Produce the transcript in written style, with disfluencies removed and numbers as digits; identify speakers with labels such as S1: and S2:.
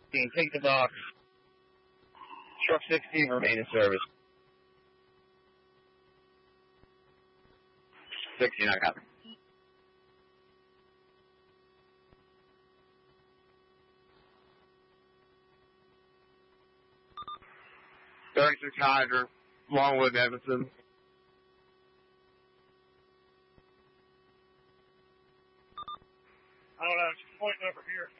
S1: Take the box. Truck 16, remain in service. 16, I got it.
S2: "36 Hydra, Longwood, Evanston."
S3: I don't know, just pointing over here.